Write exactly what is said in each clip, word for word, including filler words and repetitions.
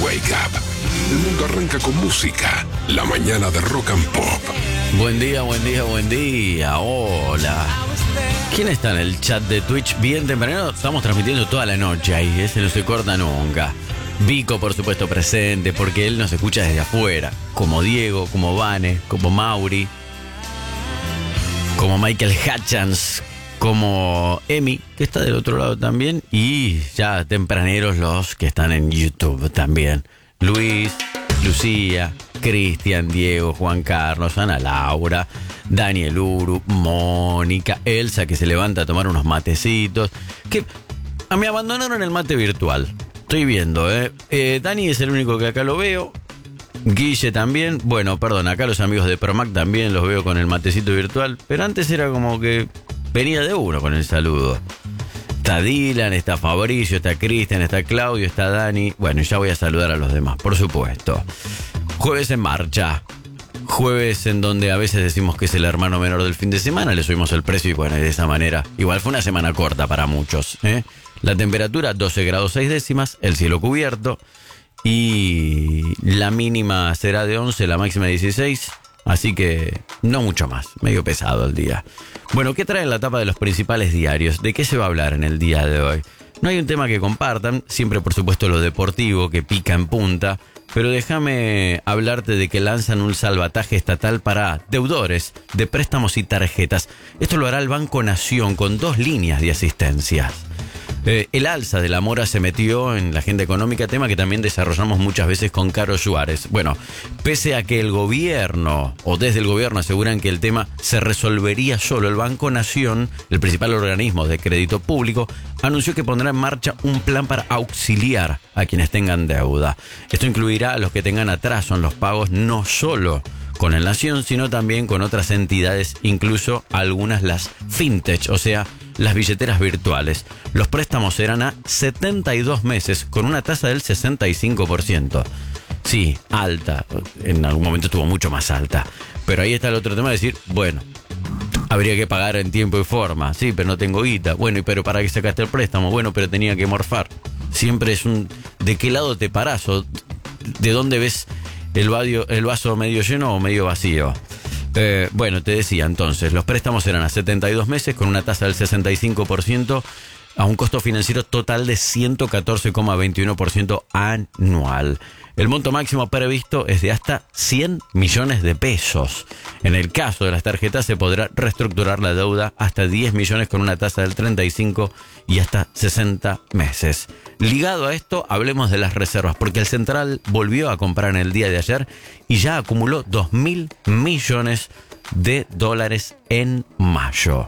Wake Up. El mundo arranca con música. La mañana de Rock and Pop. Buen día, buen día, buen día. Hola. ¿Quién está en el chat de Twitch? Bien temprano, estamos transmitiendo toda la noche ahí, ese no se corta nunca. Vico, por supuesto, presente, porque él nos escucha desde afuera. Como Diego, como Vane, como Mauri, como Michael Hutchins, como Emi, que está del otro lado también. Y ya tempraneros los que están en YouTube también. Luis, Lucía, Cristian, Diego, Juan Carlos, Ana Laura, Daniel Uru, Mónica, Elsa, que se levanta a tomar unos matecitos. Que a mí abandonaron el mate virtual. Estoy viendo, ¿eh? eh Dani es el único que acá lo veo. Guille también. Bueno, perdón, acá los amigos de Promac también los veo con el matecito virtual. Pero antes era como que venía de uno con el saludo. Está Dylan, está Fabricio, está Cristian, está Claudio, está Dani. Bueno, ya voy a saludar a los demás, por supuesto. Jueves en marcha. Jueves en donde a veces decimos que es el hermano menor del fin de semana. Le subimos el precio y bueno, de esa manera. Igual fue una semana corta para muchos, ¿eh? La temperatura doce grados seis décimas, el cielo cubierto. Y la mínima será de once, la máxima de dieciséis. Así que no mucho más, medio pesado el día. Bueno, ¿qué trae la tapa de los principales diarios? ¿De qué se va a hablar en el día de hoy? No hay un tema que compartan, siempre por supuesto lo deportivo que pica en punta, pero déjame hablarte de que lanzan un salvataje estatal para deudores de préstamos y tarjetas. Esto lo hará el Banco Nación con dos líneas de asistencias. Eh, el alza de la mora se metió en la agenda económica, tema que también desarrollamos muchas veces con Caro Suárez. Bueno, pese a que el gobierno, o desde el gobierno aseguran que el tema se resolvería solo, el Banco Nación, el principal organismo de crédito público, anunció que pondrá en marcha un plan para auxiliar a quienes tengan deuda. Esto incluirá a los que tengan atraso en los pagos, no solo con el Nación, sino también con otras entidades, incluso algunas las fintech, o sea, las billeteras virtuales. Los préstamos serán a setenta y dos meses con una tasa del sesenta y cinco por ciento. Sí, alta. En algún momento estuvo mucho más alta. Pero ahí está el otro tema de decir, bueno, habría que pagar en tiempo y forma. Sí, pero no tengo guita. Bueno, ¿y pero para qué sacaste el préstamo? Bueno, pero tenía que morfar. Siempre es un... ¿De qué lado te parás? ¿O de dónde ves el, vadio, el vaso medio lleno o medio vacío? Eh, bueno, te decía entonces, los préstamos serán a setenta y dos meses con una tasa del sesenta y cinco por ciento a un costo financiero total de ciento catorce coma veintiuno por ciento anual. El monto máximo previsto es de hasta cien millones de pesos. En el caso de las tarjetas se podrá reestructurar la deuda hasta diez millones con una tasa del treinta y cinco y hasta sesenta meses. Ligado a esto, hablemos de las reservas, porque el Central volvió a comprar en el día de ayer y ya acumuló dos mil millones de dólares en mayo.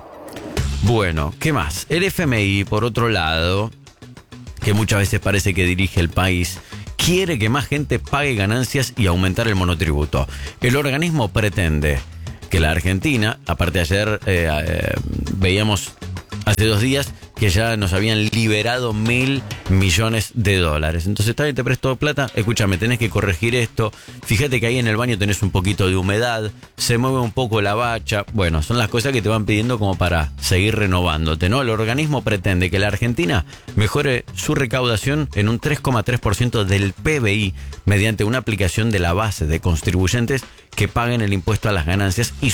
Bueno, ¿qué más? El F M I, por otro lado, que muchas veces parece que dirige el país, quiere que más gente pague ganancias y aumentar el monotributo. El organismo pretende que la Argentina, aparte ayer eh, eh, veíamos hace dos días que ya nos habían liberado mil millones de dólares. Entonces, ¿está bien, te presto plata? Escúchame, tenés que corregir esto. Fíjate que ahí en el baño tenés un poquito de humedad, se mueve un poco la bacha. Bueno, son las cosas que te van pidiendo como para seguir renovándote, ¿no? El organismo pretende que la Argentina mejore su recaudación en un tres coma tres por ciento del P B I mediante una aplicación de la base de contribuyentes que paguen el impuesto a las ganancias y